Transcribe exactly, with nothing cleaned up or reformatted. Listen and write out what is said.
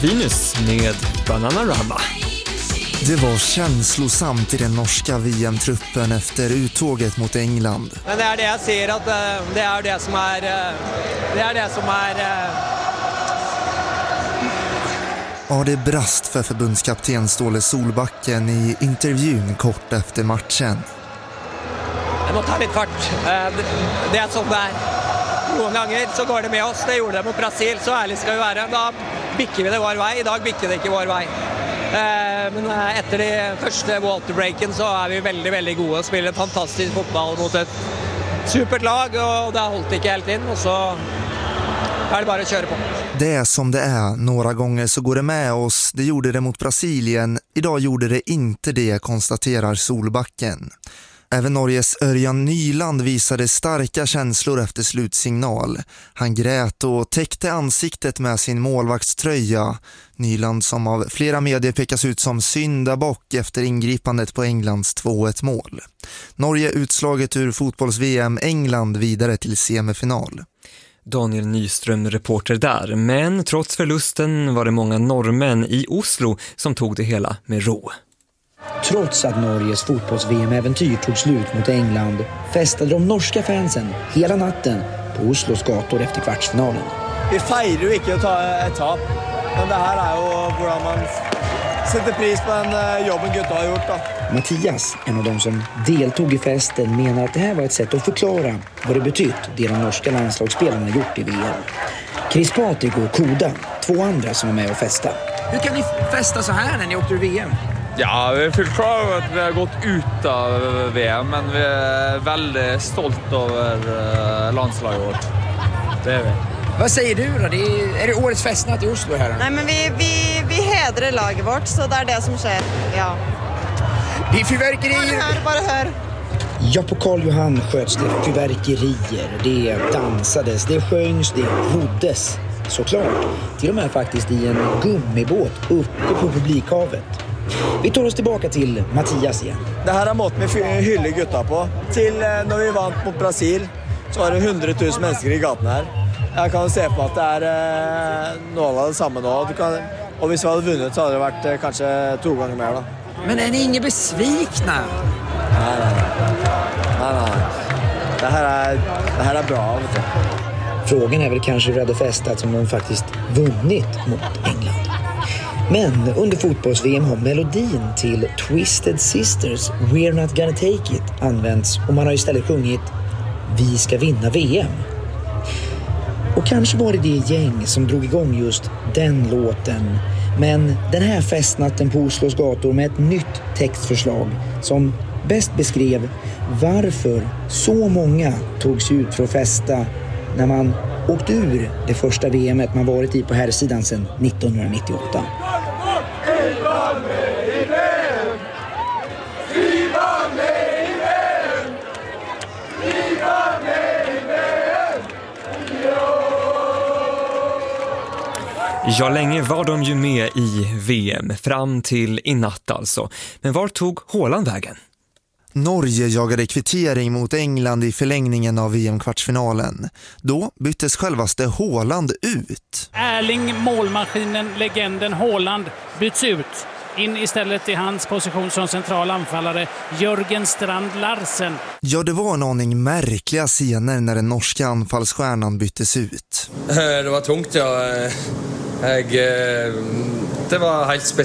Venus med Bananarama. Det var känslosamt i den norska V M-truppen efter uttåget mot England. Men det är det jag ser att det är det som är det är det som är Ja, det brast för förbundskapten Ståle Solbacken i intervjun kort efter matchen. Det måste ta lite fart. Det är som det är. Några gånger så går det med oss. Det gjorde det mot Brasil, så ärligt ska vi vara. Då bicker vi det vår väg. Idag bicker det inte vår väg. Men efter det första waterbreaken så är vi väldigt, väldigt goda och spelar fantastisk fotboll mot ett supert lag, och det har hållit inte helt in, och så är det bara att köra på. Det är som det är. Några gånger så går det med oss. Det gjorde det mot Brasilien. Idag gjorde det inte det, konstaterar Solbacken. Även Norges Örjan Nyland visade starka känslor efter slutsignal. Han grät och täckte ansiktet med sin målvaktströja. Nyland, som av flera medier pekas ut som syndabock efter ingripandet på Englands två ett mål. Norge utslaget ur fotbolls-V M, England vidare till semifinal. Daniel Nyström, reporter där. Men trots förlusten var det många norrmän i Oslo som tog det hela med ro. Trots att Norges fotbolls-V M-äventyr tog slut mot England festade de norska fansen hela natten på Oslos gator efter kvartsfinalen. Vi firar ju inte att ta ett tap, men det här är ju hur man sätter pris på den jobben gutta har gjort då. Mattias, en av de som deltog i festen, menar att det här var ett sätt att förklara vad det betytt det de norska landslagsspelarna gjort i V M. Chris Patrik och Koda, två andra som var med och festa. Hur kan ni festa så här när ni åkte ur V M? Ja, vi är fullt klar över att vi har gått ut av V M, men vi är väldigt stolta över landslaget vårt. Det är vi. Vad säger du då? Det är, är det årets festnatt i Oslo här? Nej, men vi, vi, vi hedrar laget vårt, så det är det som sker. Ja. Det är fyrverkerier. Bara hör, bara hör. Ja, på Karl Johan sköts det fyrverkerier, det dansades, det sjöngs, det roddes. Såklart, till och med faktiskt i en gummibåt uppe på publikhavet. Vi tar oss tillbaka till Mattias igen. Det här är mått vi hyller gutta på. Till när vi vann mot Brasil så var det hundratusen människor i gaten här. Jag kan se på att det är eh, något av det samma nu. Du kan, och hvis vi hade vunnit så hade det varit eh, kanske två gånger mer då. Men är ni inga besvikna? Nej, nej, nej. nej, nej. Det, här är, det här är bra, vet du. Frågan är väl kanske hur det hade festat som de faktiskt vunnit mot England. Men under fotbolls-V M har melodin till Twisted Sisters We're Not Gonna Take It använts, och man har istället sjungit Vi ska vinna V M. Och kanske var det det gäng som drog igång just den låten. Men den här festnatten på Oslos gator med ett nytt textförslag som bäst beskrev varför så många tog sig ut för att festa när man åkte ur det första V M-et man varit i på här sidan sedan nittonhundranittioåtta. Ja, länge var de ju med i V M, fram till i natt alltså. Men var tog Haaland vägen? Norge jagade kvittering mot England i förlängningen av V M-kvartsfinalen. Då byttes självaste Haaland ut. Erling, målmaskinen, legenden Haaland byts ut. In istället i hans position som central anfallare Jörgen Strand Larsen. Ja, det var en aning märkliga scener när den norska anfallsstjärnan byttes ut. Det var tungt, ja. Jag, det var helt speciellt.